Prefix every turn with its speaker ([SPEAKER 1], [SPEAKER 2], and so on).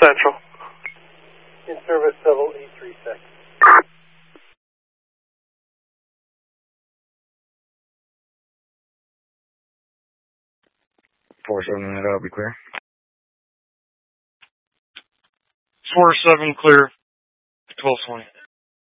[SPEAKER 1] Central.
[SPEAKER 2] In service, Civil 836.
[SPEAKER 3] 479, that'll be clear.
[SPEAKER 1] 47 clear. 1220.